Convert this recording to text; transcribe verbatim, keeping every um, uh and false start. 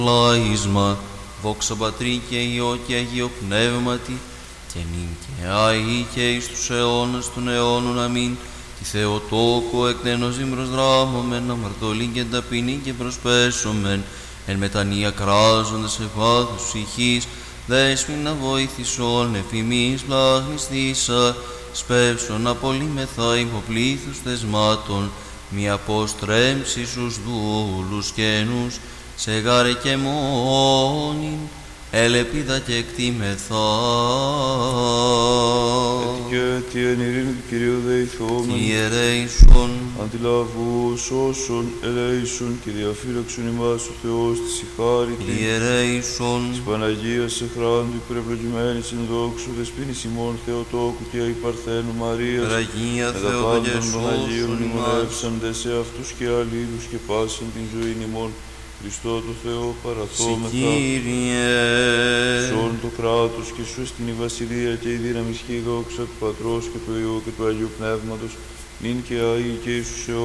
Λάισμα, δόξα Πατρί και Υιό και Αγίο Πνεύματι, και νυν και αεί και εις τους αιώνας των αιώνων. Αμήν. Τη Θεοτόκο εκτενώς προσδράμωμεν, αμαρτωλήν και ταπεινή και προσπέσωμεν, εν μετανία κράζοντας ευάθους ψυχής, δέσποινα βοήθησον εφημείς πλάχνιστήσα, σπεύσον απολύμεθα υποπλήθους θεσμάτων, μη αποστρέμψει στους δούλους καινούς, σε γάρε και μόνην, ελεπίδα και εκτίμεθα. Ετικέτη εν ειρήνη του Κυρίου δεηθόμεν, Ιερέησον, αντιλαβούς όσων ελέησον και διαφύλαξον ημάς ο Θεός της ηχάρητη. Ιερέησον, Της Παναγίας Εχράντου υπερευλογημένης εν δόξου δεσποίνης ημών Θεοτόκου και η Παρθένου Μαρίας, Ραγία με τα Θεότο και πάντων των Αγίων σώσον ημάς. μνημονεύσαντες σε αυτούς και αλλήλους και πάσιν την ζωήν ημών. Χριστό το Θεό παραθόμεθα. Κύριε, Σ' το κράτος και σου στην η βασιλεία και η δύναμη και η δόξα του Πατρός και του Υιού και του Αγίου Πνεύματος, νυν και αεί και εις τους αιώνας.